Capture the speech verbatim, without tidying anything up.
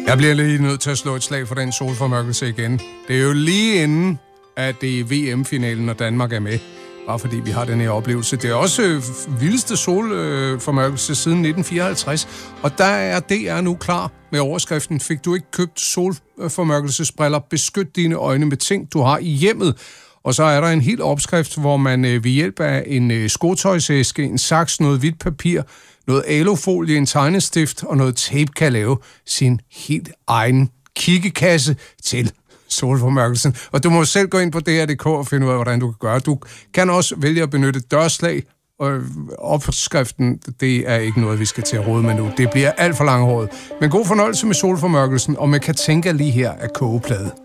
Jeg bliver lige nødt til at slå et slag for den solformørkelse igen. Det er jo lige inden, at det er V M-finalen, når Danmark er med. Bare fordi vi har den her oplevelse. Det er også øh, vildeste solformørkelse øh, siden nitten fireoghalvtreds. Og der er D R nu klar med overskriften: Fik du ikke købt solformørkelsesbriller? Beskyt dine øjne med ting, du har i hjemmet. Og så er der en helt opskrift, hvor man øh, ved hjælp af en øh, skotøjsæske, en saks, noget hvidt papir, noget alufolie, en tegnestift og noget tape kan lave sin helt egen kiggekasse til solformørkelsen. Og du må selv gå ind på D R punktum d k og finde ud af, hvordan du kan gøre. Du kan også vælge at benytte dørslag, og opskriften, det er ikke noget, vi skal til at råde med nu. Det bliver alt for langhåret. Men god fornøjelse med solformørkelsen, og med Katinka lige her af kogeplade.